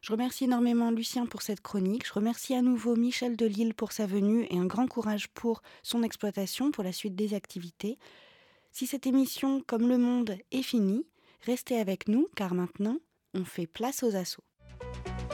Je remercie énormément Lucien pour cette chronique. Je remercie à nouveau Michel Delisle pour sa venue et un grand courage pour son exploitation, pour la suite des activités. Si cette émission, comme le monde, est finie, restez avec nous car maintenant, on fait place aux assos.